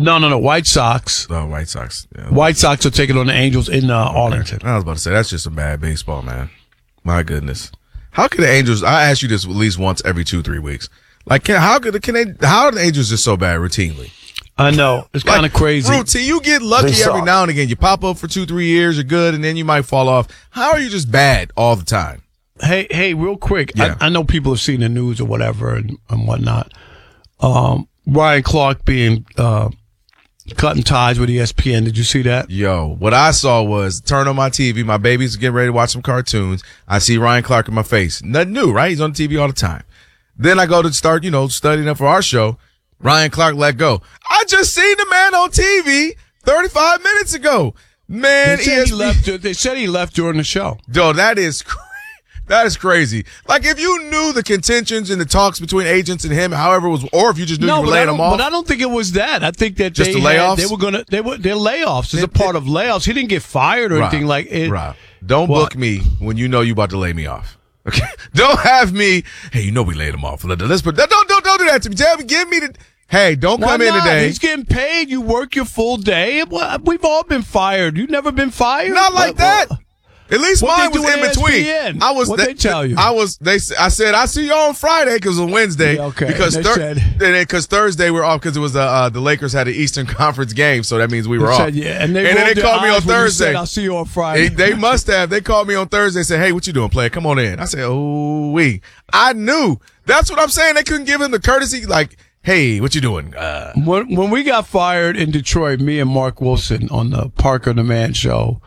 No. White Sox. Oh, White Sox. Yeah. White Sox are taking on the Angels in Arlington. I was about to say, that's just some bad baseball, man. My goodness. How can the Angels, I ask you this at least once every 2-3 weeks. Like, how are the Angels just so bad routinely? I know. It's kind of crazy. Routine. You get lucky every now and again. You pop up for 2-3 years, you're good, and then you might fall off. How are you just bad all the time? Hey, real quick. Yeah. I know people have seen the news or whatever and whatnot. Ryan Clark being cutting ties with ESPN. Did you see that? Yo, what I saw was turn on my TV. My baby's getting ready to watch some cartoons. I see Ryan Clark in my face. Nothing new, right? He's on TV all the time. Then I go to start, studying up for our show. Ryan Clark let go. I just seen the man on TV 35 minutes ago. Man, they said he left during the show. Yo, that is crazy. Like, if you knew the contentions and the talks between agents and him, however it was, or if you just knew you were laying him off. But I don't think it was that. I think that just the layoffs? They're layoffs. It's a part of layoffs. He didn't get fired or anything like it. Right. Don't book me when you know you about to lay me off. Okay. Don't have me. Hey, we laid him off. Let's put. Don't do that to me. Tell me, give me the. Hey, don't come in today. He's getting paid. You work your full day. We've all been fired. You've never been fired? Not like that. At least mine was in between. ESPN? What they tell you? I said I see you on Friday because it was Wednesday. Yeah, okay. Because Thursday we're off because it was the Lakers had an Eastern Conference game, so that means we were off. And then they called me on Thursday. I'll see you on Friday. They must have. They called me on Thursday and said, "Hey, what you doing, player? Come on in." I said, "Oh, I knew." That's what I'm saying. They couldn't give him the courtesy, like, "Hey, what you doing?" When we got fired in Detroit, me and Mark Wilson on the Parker the Man show,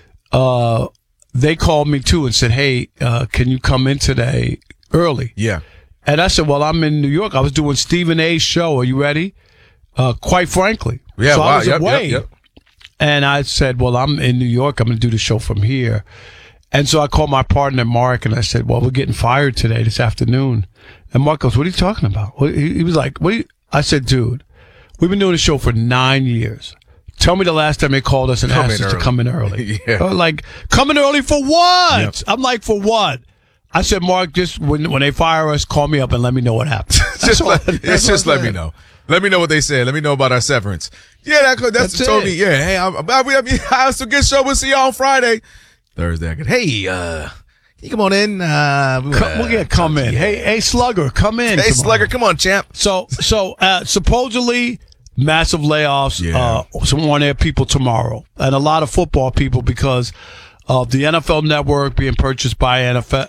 they called me too and said, "Hey, can you come in today early?" Yeah. And I said, "Well, I'm in New York. I was doing Stephen A's show. Are you ready?" Quite frankly. Yeah. So wow. I was away. Yep. And I said, "Well, I'm in New York. I'm going to do the show from here." And so I called my partner, Mark, and I said, "Well, we're getting fired today, this afternoon." And Mark goes, "What are you talking about?" He was like, I said, "Dude, we've been doing the show for 9 years. Tell me the last time they called us and asked us to come in early." Yeah. Like, come in early for what? Yep. I'm like, for what? I said, "Mark, just when they fire us, call me up and let me know what happened." Let me know. Let me know what they said. Let me know about our severance. Yeah, that's what told me. Yeah, hey, I was a good show. We'll see you on Friday. Thursday, I could, "Hey, you come on in. We'll come in. Yeah. Hey, Slugger, come in. Hey, Slugger, come on, champ." So supposedly massive layoffs. Yeah. Some on-air people tomorrow, and a lot of football people because of the NFL Network being purchased by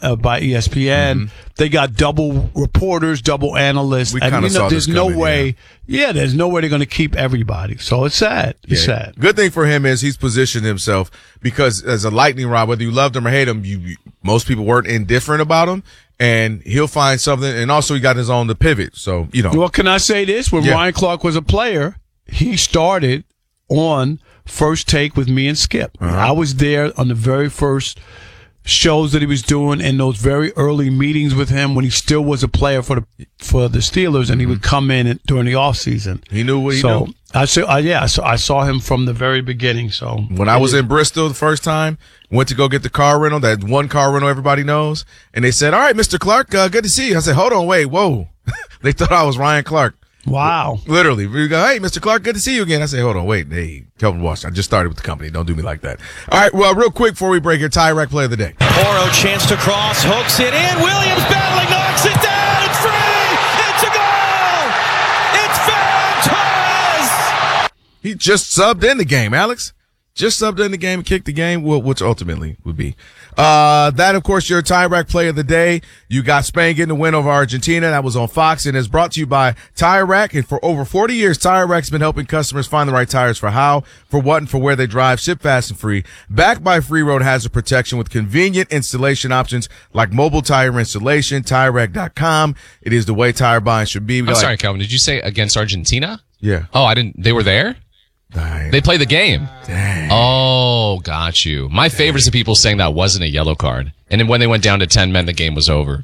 ESPN. Mm-hmm. They got double reporters, double analysts. We kind of saw there's this no coming, way. Yeah, there's no way they're going to keep everybody. So it's sad. It's sad. Good thing for him is he's positioned himself because as a lightning rod, whether you loved him or hate him, most people weren't indifferent about him. And he'll find something. And also he got his own to pivot. So, Well, can I say this? When Ryan Clark was a player, he started on First Take with me and Skip. Uh-huh. I was there on the very first shows that he was doing in those very early meetings with him when he still was a player for the Steelers, and he would come in during the off season. He knew what he knew. I saw him from the very beginning. So when I was in Bristol the first time, went to go get the car rental, that one car rental everybody knows, and they said, "All right, Mr. Clark, good to see you." I said, "Hold on, wait, whoa." They thought I was Ryan Clark. Wow. Literally. We go, "Hey, Mr. Clark, good to see you again." I say, "Hold on, wait. Hey, Kelvin Walsh, I just started with the company. Don't do me like that." All right, well, real quick before we break here, Tyrek play of the day. Oro chance to cross, hooks it in. Williams battling, knocks it down. It's free. It's a goal. It's Ferran Torres. He just subbed in the game, Alex. Just subbed in the game, kicked the game, which ultimately would be. That, of course, your Tyrek play of the day. You got Spain getting the win over Argentina. That was on Fox and is brought to you by Tyrek. And for over 40 years, Tyrek's been helping customers find the right tires for how, for what, and for where they drive. Ship fast and free. Backed by Free Road Hazard Protection with convenient installation options like mobile tire installation. Tyrek.com. It is the way tire buying should be. I'm sorry, Calvin. Did you say against Argentina? Yeah. Oh, I didn't. They were there? Dang. They played the game. Dang. Oh, got you. My favorite is the people saying that wasn't a yellow card. And then when they went down to 10 men, the game was over.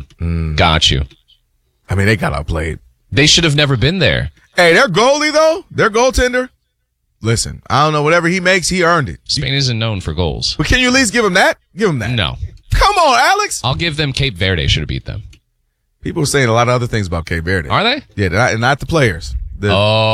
Got you. I mean, they got outplayed. They should have never been there. Hey, their goalie, though, their goaltender, listen, I don't know, whatever he makes, he earned it. Spain isn't known for goals. But can you at least give him that? Give him that. No. Come on, Alex. I'll give them Cape Verde should have beat them. People are saying a lot of other things about Cape Verde. Are they? Yeah, not the players. Oh.